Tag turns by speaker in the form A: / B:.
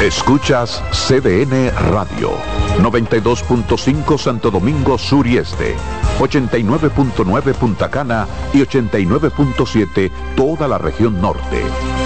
A: Escuchas CDN Radio, 92.5 Santo Domingo Sur y Este, 89.9 Punta Cana y 89.7 toda la región norte.